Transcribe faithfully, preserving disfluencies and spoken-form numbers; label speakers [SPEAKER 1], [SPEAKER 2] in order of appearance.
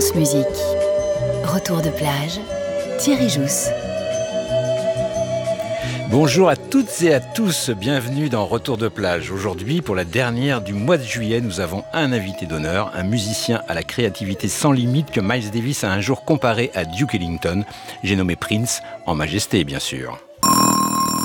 [SPEAKER 1] France Musique. Retour de plage, Thierry Jousse.
[SPEAKER 2] Bonjour à toutes et à tous, bienvenue dans Retour de plage. Aujourd'hui, pour la dernière du mois de juillet, nous avons un invité d'honneur, un musicien à la créativité sans limite que Miles Davis a un jour comparé à Duke Ellington. J'ai nommé Prince, en majesté bien sûr.